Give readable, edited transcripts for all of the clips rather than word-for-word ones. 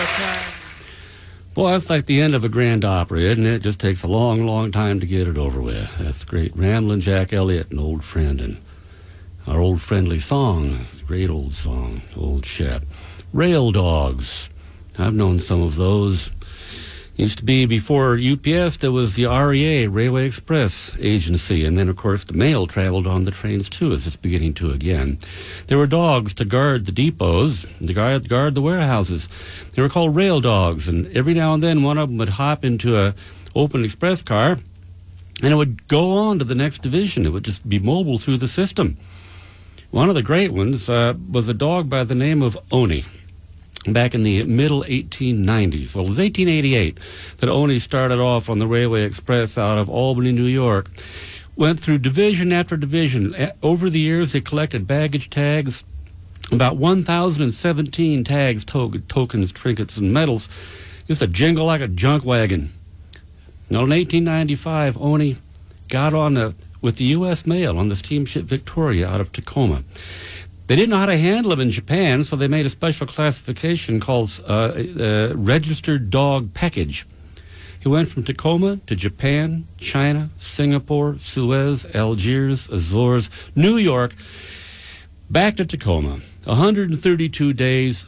Well, that's like the end of a grand opera, isn't it? It just takes a long, long time to get it over with. That's great. Ramblin' Jack Elliott, an old friend, and our old friendly song. Great old song, old Shep. Rail Dogs. I've known some of those. Used to be before UPS, there was the REA, Railway Express Agency, and then, of course, the mail traveled on the trains, too, as it's beginning to again. There were dogs to guard the depots, to guard the warehouses. They were called rail dogs, and every now and then one of them would hop into a open express car, and it would go on to the next division. It would just be mobile through the system. One of the great ones was a dog by the name of Oni. Back in the middle 1890s. Well, it was 1888 that Oni started off on the Railway Express out of Albany, New York. Went through division after division. Over the years, they collected baggage tags, about 1,017 tags, tokens, trinkets, and medals. Used to jingle like a junk wagon. Now, in 1895, Oni got on with the U.S. Mail on the steamship Victoria out of Tacoma. They didn't know how to handle him in Japan, so they made a special classification called Registered Dog Package. He went from Tacoma to Japan, China, Singapore, Suez, Algiers, Azores, New York, back to Tacoma. 132 days,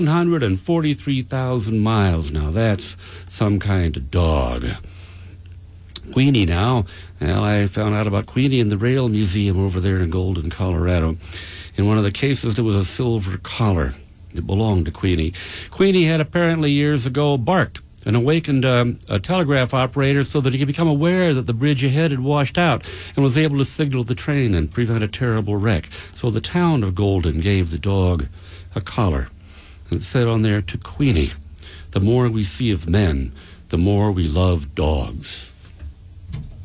143,000 miles. Now that's some kind of dog. Queenie now. Well, I found out about Queenie in the Rail Museum over there in Golden, Colorado. In one of the cases, there was a silver collar that belonged to Queenie. Queenie had apparently years ago barked and awakened a telegraph operator so that he could become aware that the bridge ahead had washed out and was able to signal the train and prevent a terrible wreck. So the town of Golden gave the dog a collar. And it said on there, "To Queenie, the more we see of men, the more we love dogs."